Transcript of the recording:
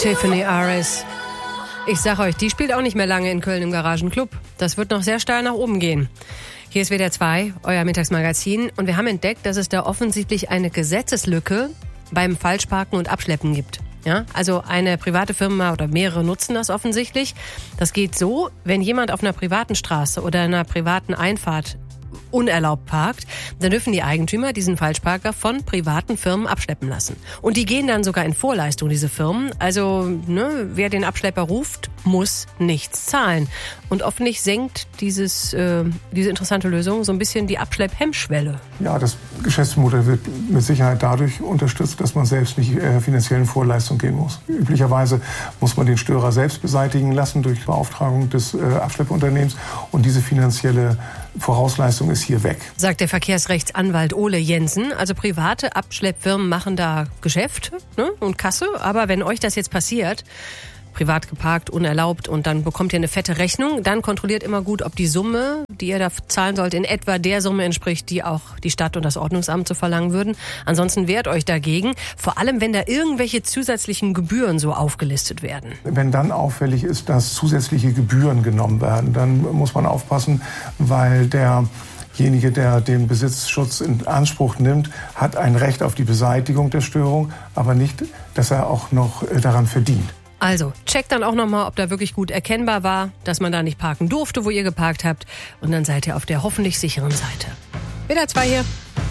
Tiffany Aris. Ich sag euch, die spielt auch nicht mehr lange in Köln im Garagenclub. Das wird noch sehr steil nach oben gehen. Hier ist WDR 2, euer Mittagsmagazin. Und wir haben entdeckt, dass es da offensichtlich eine Gesetzeslücke beim Falschparken und Abschleppen gibt. Ja, also eine private Firma oder mehrere nutzen das offensichtlich. Das geht so, wenn jemand auf einer privaten Straße oder einer privaten Einfahrt unerlaubt parkt, dann dürfen die Eigentümer diesen Falschparker von privaten Firmen abschleppen lassen. Und die gehen dann sogar in Vorleistung, diese Firmen. Also, wer den Abschlepper ruft, muss nichts zahlen. Und offensichtlich senkt diese interessante Lösung so ein bisschen die Abschlepphemmschwelle. Ja, das Geschäftsmodell wird mit Sicherheit dadurch unterstützt, dass man selbst nicht finanziell in Vorleistung gehen muss. Üblicherweise muss man den Störer selbst beseitigen lassen durch Beauftragung des Abschleppunternehmens. Und diese finanzielle Vorausleistung ist hier weg. Sagt der Verkehrsrechtsanwalt Ole Jensen. Also private Abschleppfirmen machen da Geschäft und Kasse. Aber wenn euch das jetzt passiert, privat geparkt, unerlaubt, und dann bekommt ihr eine fette Rechnung, dann kontrolliert immer gut, ob die Summe, die ihr da zahlen sollt, in etwa der Summe entspricht, die auch die Stadt und das Ordnungsamt zu verlangen würden. Ansonsten wehrt euch dagegen, vor allem wenn da irgendwelche zusätzlichen Gebühren so aufgelistet werden. Wenn dann auffällig ist, dass zusätzliche Gebühren genommen werden, dann muss man aufpassen, weil derjenige, der den Besitzschutz in Anspruch nimmt, hat ein Recht auf die Beseitigung der Störung, aber nicht, dass er auch noch daran verdient. Also, checkt dann auch nochmal, ob da wirklich gut erkennbar war, dass man da nicht parken durfte, wo ihr geparkt habt. Und dann seid ihr auf der hoffentlich sicheren Seite. WDR 2 hier.